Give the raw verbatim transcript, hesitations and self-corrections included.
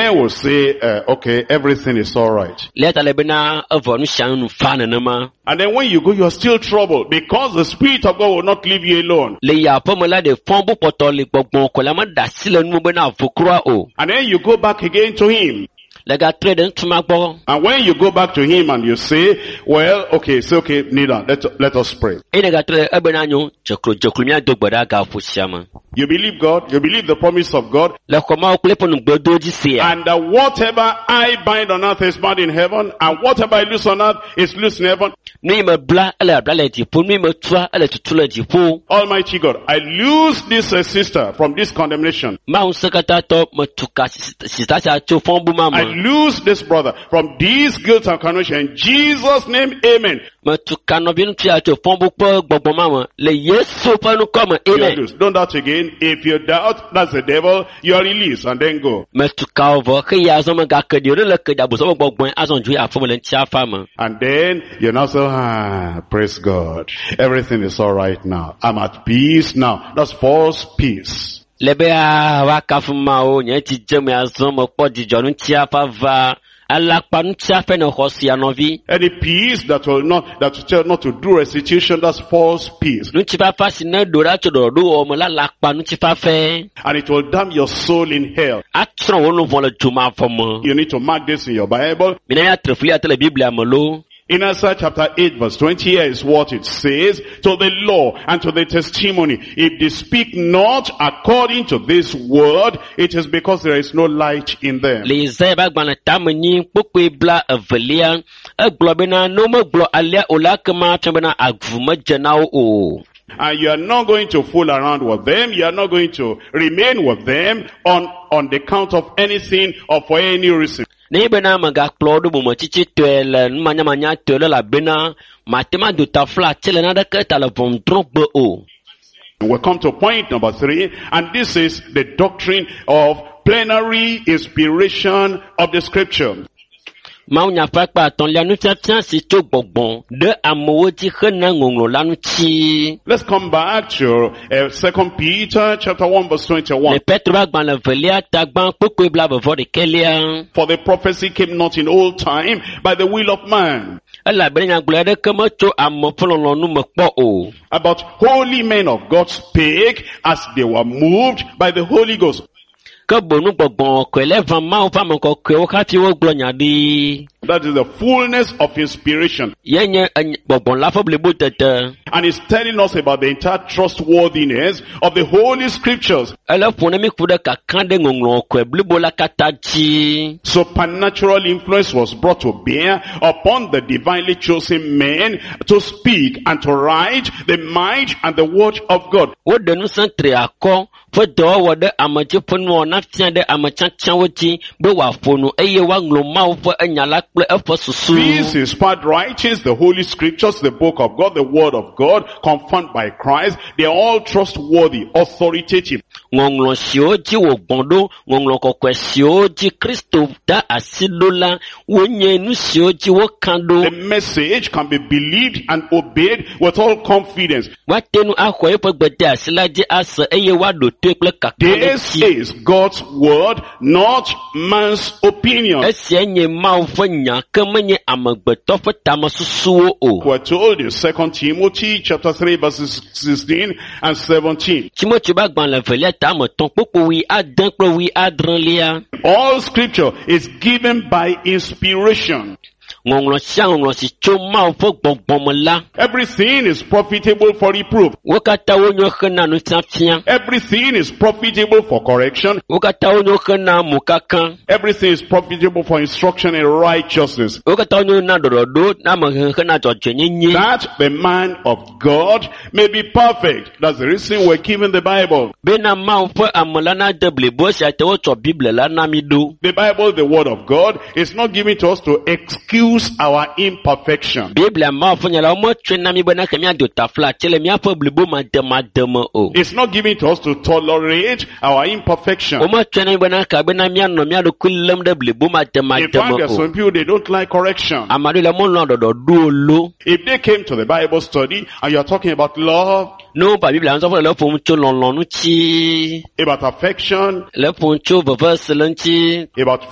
then we'll say, uh, okay, everything is all right. And then when you go, you're still troubled because the Spirit of God will not leave you alone. And then you go back again to Him. And when you go back to Him and you say, well, okay, it's okay, Nida, let, let us pray. You believe God, you believe the promise of God, and uh, whatever I bind on earth is bound in heaven, and whatever I loose on earth is loose in heaven. Almighty God, I loose this uh, sister from this condemnation. I lose this brother from this guilt and condemnation. In Jesus' name, amen. You lose. Don't doubt again. If you doubt, that's the devil. You are released and then go. And then you now say, ah, praise God. Everything is all right now. I'm at peace now. That's false peace. Any peace that will not, that will tell not to do restitution, that's false peace. And it will damn your soul in hell. You need to mark this in your Bible. In Isaiah chapter eight verse twenty, here is what it says: to the law and to the testimony, if they speak not according to this word, it is because there is no light in them. And you are not going to fool around with them. You are not going to remain with them on, on the count of anything or for any reason. We'll come to point number three, and this is the doctrine of plenary inspiration of the scripture. Let's come back to uh, Second Peter chapter one verse twenty-one. For the prophecy came not in old time by the will of man, about holy men of God spake as they were moved by the Holy Ghost. That is the fullness of inspiration. And it's telling us about the entire trustworthiness of the Holy Scriptures. Supernatural influence was brought to bear upon the divinely chosen men to speak and to write the mind and the word of God. These inspired writings, the Holy Scriptures, the book of God, the word of God, confirmed by Christ, they are all trustworthy, authoritative. The message can be believed and obeyed with all confidence. This is God's word, not man's opinion. We're told in Second Timothy chapter three verses sixteen and seventeen. All scripture is given by inspiration. Everything is profitable for reproof. Everything is profitable for correction. Everything is profitable for instruction in righteousness, that the man of God may be perfect. That's the reason we're given the Bible. The Bible, the word of God, is not given to us to excuse our imperfection. It's not given to us to tolerate our imperfection. In fact, there are some people, they don't like correction. If they came to the Bible study and you're talking about love, about affection, about